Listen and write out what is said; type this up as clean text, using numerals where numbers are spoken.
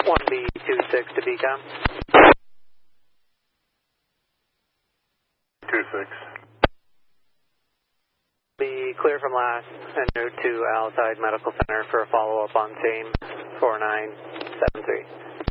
1B26 to BCOM. 26. Be clear from last and route to Alside Medical Center for a follow-up on same 4973.